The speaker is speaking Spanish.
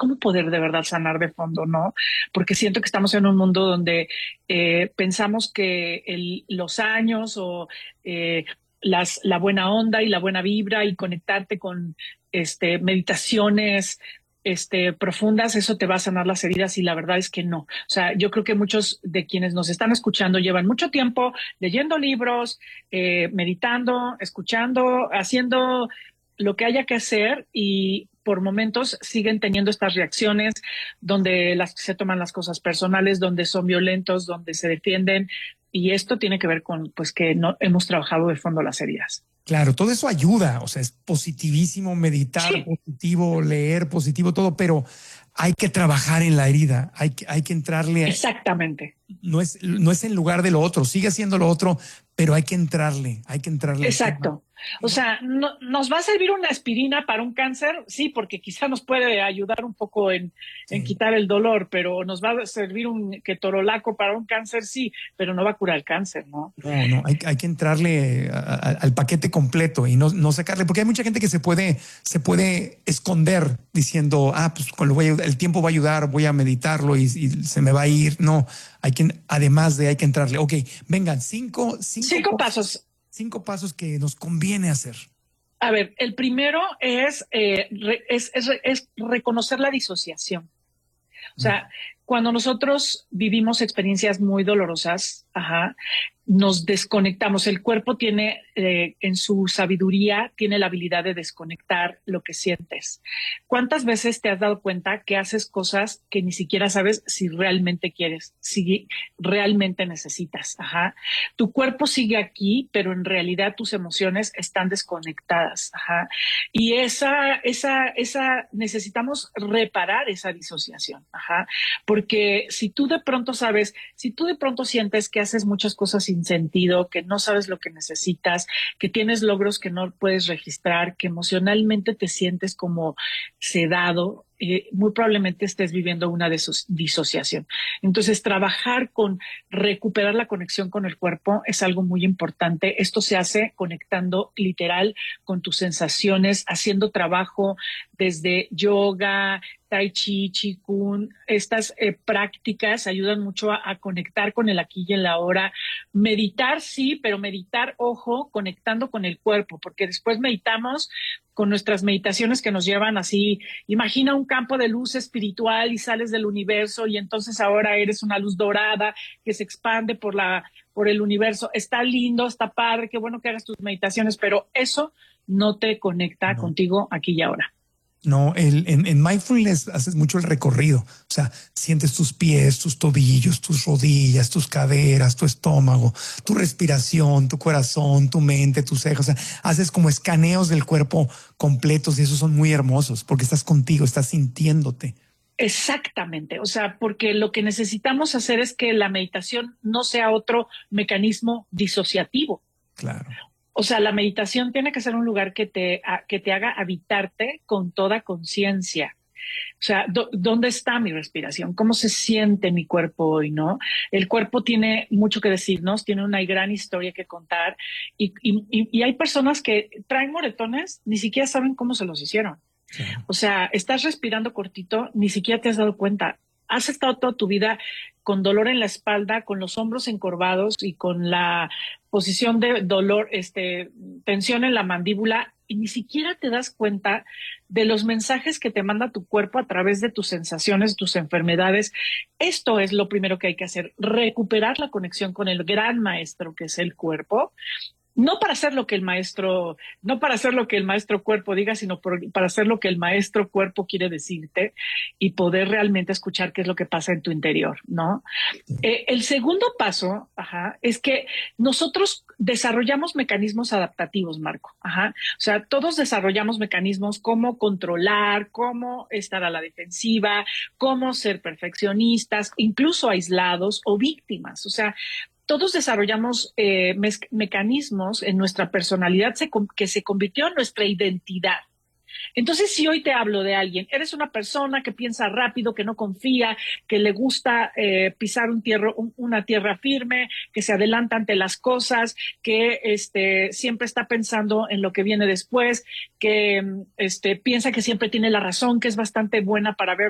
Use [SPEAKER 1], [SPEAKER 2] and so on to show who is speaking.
[SPEAKER 1] cómo poder de verdad sanar de fondo, ¿no? Porque siento que estamos en un mundo donde pensamos que los años o la buena onda y la buena vibra y conectarte con meditaciones profundas, eso te va a sanar las heridas y la verdad es que no. O sea, yo creo que muchos de quienes nos están escuchando llevan mucho tiempo leyendo libros, meditando, escuchando, haciendo lo que haya que hacer y por momentos siguen teniendo estas reacciones donde se toman las cosas personales, donde son violentos, donde se defienden y esto tiene que ver con pues que no hemos trabajado de fondo las heridas.
[SPEAKER 2] Claro, todo eso ayuda, o sea, es positivísimo meditar,
[SPEAKER 1] Sí,
[SPEAKER 2] positivo leer, positivo todo, pero hay que trabajar en la herida, hay que entrarle,
[SPEAKER 1] exactamente.
[SPEAKER 2] no es en lugar de lo otro, sigue siendo lo otro, pero hay que entrarle al tema.
[SPEAKER 1] Exacto. O sea, ¿nos va a servir una aspirina para un cáncer? Sí, porque quizá nos puede ayudar un poco en
[SPEAKER 2] Sí.
[SPEAKER 1] quitar el dolor, pero nos va a servir un ketorolaco para un cáncer, sí, pero no va a curar el cáncer, ¿no?
[SPEAKER 2] No, hay que entrarle al paquete completo y no sacarle, porque hay mucha gente que se puede esconder diciendo, pues el tiempo va a ayudar, voy a meditarlo y se me va a ir. No, hay que entrarle. Ok, vengan,
[SPEAKER 1] Cinco pasos.
[SPEAKER 2] 5 pasos que nos conviene hacer.
[SPEAKER 1] A ver, el primero es reconocer la disociación. O sea, cuando nosotros vivimos experiencias muy dolorosas, nos desconectamos. El cuerpo tiene, en su sabiduría, tiene la habilidad de desconectar lo que sientes. ¿Cuántas veces te has dado cuenta que haces cosas que ni siquiera sabes si realmente quieres, si realmente necesitas? Tu cuerpo sigue aquí, pero en realidad tus emociones están desconectadas. Y necesitamos reparar esa disociación. Porque si tú de pronto sientes que haces muchas cosas sin sentido, que no sabes lo que necesitas, que tienes logros que no puedes registrar, que emocionalmente te sientes como sedado, muy probablemente estés viviendo una disociación. Entonces, trabajar con recuperar la conexión con el cuerpo es algo muy importante. Esto se hace conectando literal con tus sensaciones, haciendo trabajo desde yoga, tai chi, qigong. Estas prácticas ayudan mucho a conectar con el aquí y el ahora. Meditar, sí, pero meditar, ojo, conectando con el cuerpo, porque después meditamos con nuestras meditaciones que nos llevan así. Imagina un campo de luz espiritual y sales del universo y entonces ahora eres una luz dorada que se expande por el universo. Está lindo, está padre, qué bueno que hagas tus meditaciones, pero eso no te conecta
[SPEAKER 2] No.
[SPEAKER 1] contigo aquí y ahora.
[SPEAKER 2] No, en mindfulness haces mucho el recorrido, o sea, sientes tus pies, tus tobillos, tus rodillas, tus caderas, tu estómago, tu respiración, tu corazón, tu mente, tus cejas, o sea, haces como escaneos del cuerpo completos y esos son muy hermosos porque estás contigo, estás sintiéndote.
[SPEAKER 1] Exactamente, o sea, porque lo que necesitamos hacer es que la meditación no sea otro mecanismo disociativo.
[SPEAKER 2] Claro.
[SPEAKER 1] O sea, la meditación tiene que ser un lugar que te haga habitarte con toda conciencia. O sea, ¿dónde está mi respiración? ¿Cómo se siente mi cuerpo hoy, no? El cuerpo tiene mucho que decirnos, tiene una gran historia que contar y hay personas que traen moretones, ni siquiera saben cómo se los hicieron.
[SPEAKER 2] Claro.
[SPEAKER 1] O sea, estás respirando cortito, ni siquiera te has dado cuenta. Has estado toda tu vida con dolor en la espalda, con los hombros encorvados y con la posición de dolor, tensión en la mandíbula, y ni siquiera te das cuenta de los mensajes que te manda tu cuerpo a través de tus sensaciones, tus enfermedades. Esto es lo primero que hay que hacer, recuperar la conexión con el gran maestro que es el cuerpo. No para hacer lo que no para hacer lo que el maestro cuerpo diga, sino para hacer lo que el maestro cuerpo quiere decirte y poder realmente escuchar qué es lo que pasa en tu interior, ¿no? El segundo paso, es que nosotros desarrollamos mecanismos adaptativos, Marco. O sea, todos desarrollamos mecanismos como controlar, cómo estar a la defensiva, cómo ser perfeccionistas, incluso aislados o víctimas. O sea, todos desarrollamos mecanismos en nuestra personalidad que se convirtió en nuestra identidad. Entonces, si hoy te hablo de alguien, eres una persona que piensa rápido, que no confía, que le gusta pisar una tierra firme, que se adelanta ante las cosas, que siempre está pensando en lo que viene después, que piensa que siempre tiene la razón, que es bastante buena para ver